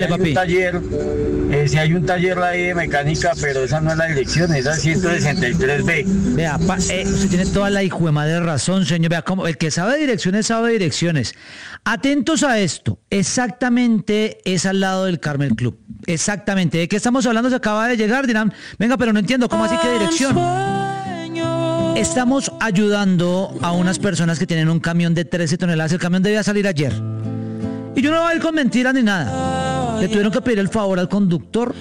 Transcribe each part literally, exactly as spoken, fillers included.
Hay un taller, eh, si hay un taller ahí de mecánica, pero esa no es la dirección, esa es ciento sesenta y tres B. Vea, pa, eh, usted tiene toda la hijo de madre razón, señor. Vea, como el que sabe direcciones, sabe direcciones. Atentos a esto, exactamente es al lado del Carmel Club. Exactamente, ¿de qué estamos hablando? Se acaba de llegar, dirán, venga, pero no entiendo, ¿cómo así que dirección? Estamos ayudando a unas personas que tienen un camión de trece toneladas, el camión debía salir ayer. Y yo no voy a ir con mentiras ni nada. Le tuvieron que pedir el favor al conductor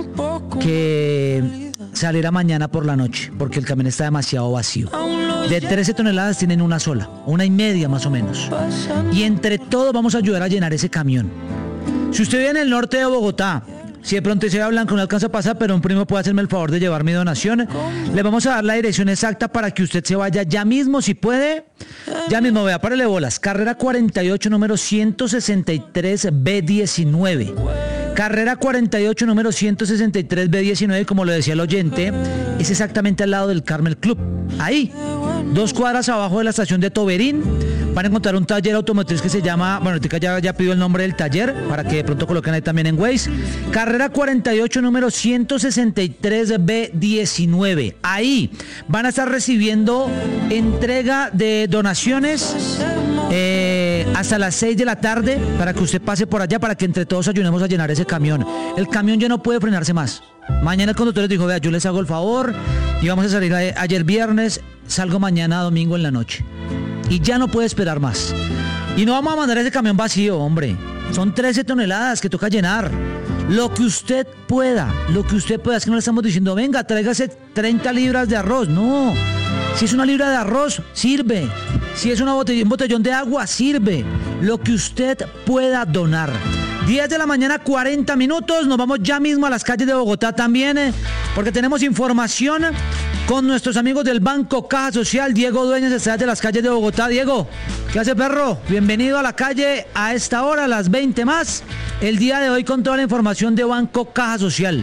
que saliera mañana por la noche, porque el camión está demasiado vacío. De trece toneladas tienen una sola, una y media más o menos. Y entre todos vamos a ayudar a llenar ese camión. Si usted vive en el norte de Bogotá, si de pronto Isabel Blanco no alcanza a pasar, pero un primo puede hacerme el favor de llevar mi donación, le vamos a dar la dirección exacta para que usted se vaya ya mismo, si puede. Ya mismo, vea, párele bolas. Carrera cuarenta y ocho, número ciento sesenta y tres B diecinueve. Carrera cuarenta y ocho, número ciento sesenta y tres B diecinueve, como lo decía el oyente, es exactamente al lado del Carmel Club. Ahí, dos cuadras abajo de la estación de Toberín, van a encontrar un taller automotriz que se llama, bueno, ahorita ya, ya pidió el nombre del taller, para que de pronto coloquen ahí también en Waze. Carrera cuarenta y ocho, número ciento sesenta y tres B diecinueve. Ahí van a estar recibiendo entrega de donaciones eh, hasta las seis de la tarde, para que usted pase por allá, para que entre todos ayudemos a llenar ese camión. El camión ya no puede frenarse más. Mañana el conductor les dijo, vea, yo les hago el favor y vamos a salir a, ayer viernes, salgo mañana domingo en la noche. Y ya no puede esperar más. Y no vamos a mandar ese camión vacío, hombre. Son trece toneladas que toca llenar. Lo que usted pueda, lo que usted pueda. Es que no le estamos diciendo, venga, tráigase treinta libras de arroz. No. Si es una libra de arroz, sirve. Si es una botella, un botellón de agua, sirve. Lo que usted pueda donar. diez de la mañana, cuarenta minutos. Nos vamos ya mismo a las calles de Bogotá también, eh, porque tenemos información con nuestros amigos del Banco Caja Social. Diego Dueñas está de las calles de Bogotá. Diego, ¿qué hace, perro? Bienvenido a la calle a esta hora, a las veinte más. El día de hoy con toda la información de Banco Caja Social.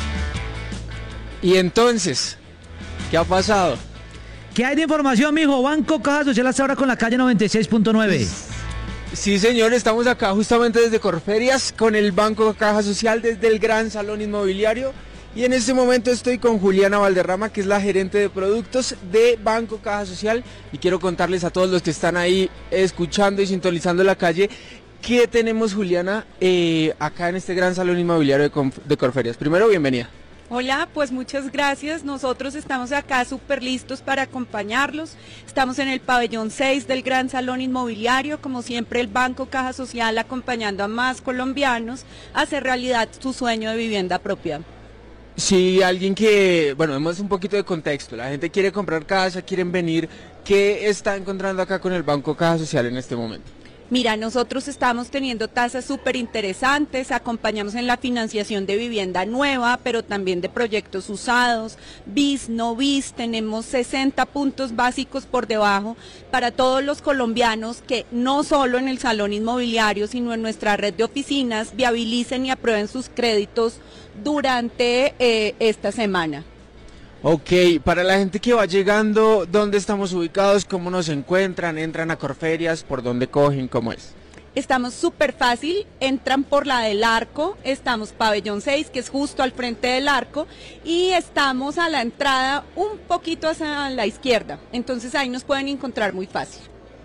Y entonces, ¿qué ha pasado? ¿Qué hay de información, mijo? Banco Caja Social hasta ahora con la calle noventa y seis punto nueve. Sí, señor, estamos acá justamente desde Corferias con el Banco Caja Social, desde el Gran Salón Inmobiliario. Y en este momento estoy con Juliana Valderrama, que es la gerente de productos de Banco Caja Social. Y quiero contarles a todos los que están ahí escuchando y sintonizando la calle, ¿qué tenemos, Juliana, eh, acá en este Gran Salón Inmobiliario de, de Corferias? Primero, bienvenida. Hola, pues muchas gracias. Nosotros estamos acá súper listos para acompañarlos. Estamos en el pabellón seis del Gran Salón Inmobiliario, como siempre el Banco Caja Social acompañando a más colombianos a hacer realidad su sueño de vivienda propia. Si alguien que, bueno, vemos un poquito de contexto, la gente quiere comprar casa, quieren venir, ¿qué está encontrando acá con el Banco Caja Social en este momento? Mira, nosotros estamos teniendo tasas súper interesantes, acompañamos en la financiación de vivienda nueva, pero también de proyectos usados, bis, no bis, tenemos sesenta puntos básicos por debajo para todos los colombianos que no solo en el Salón Inmobiliario, sino en nuestra red de oficinas viabilicen y aprueben sus créditos durante eh, esta semana. Ok, para la gente que va llegando, ¿dónde estamos ubicados? ¿Cómo nos encuentran? ¿Entran a Corferias? ¿Por dónde cogen? ¿Cómo es? Estamos súper fácil, entran por la del Arco, estamos pabellón seis, que es justo al frente del Arco, y estamos a la entrada un poquito hacia la izquierda, entonces ahí nos pueden encontrar muy fácil.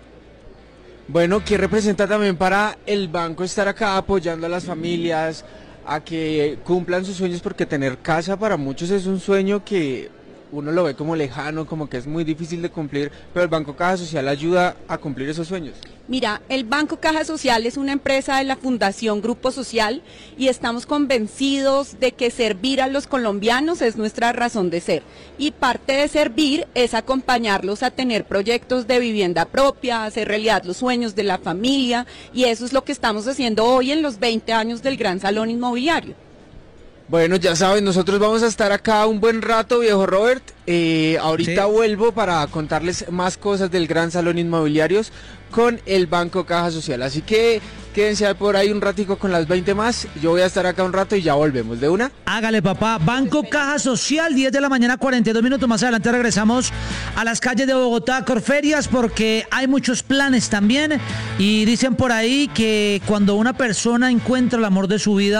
Bueno, ¿qué representa también para el banco estar acá apoyando a las familias, a que cumplan sus sueños? Porque tener casa para muchos es un sueño que uno lo ve como lejano, como que es muy difícil de cumplir, pero el Banco Caja Social ayuda a cumplir esos sueños. Mira, el Banco Caja Social es una empresa de la Fundación Grupo Social y estamos convencidos de que servir a los colombianos es nuestra razón de ser. Y parte de servir es acompañarlos a tener proyectos de vivienda propia, hacer realidad los sueños de la familia, y eso es lo que estamos haciendo hoy en los veinte años del Gran Salón Inmobiliario. Bueno, ya saben, nosotros vamos a estar acá un buen rato, viejo Robert. Eh, ahorita sí. Vuelvo para contarles más cosas del Gran Salón Inmobiliarios con el Banco Caja Social. Así que quédense por ahí un ratico con las veinte más. Yo voy a estar acá un rato y ya volvemos. ¿De una? Hágale, papá. Banco Caja Social, diez de la mañana, cuarenta y dos minutos. Más adelante regresamos a las calles de Bogotá, Corferias, porque hay muchos planes también. Y dicen por ahí que cuando una persona encuentra el amor de su vida,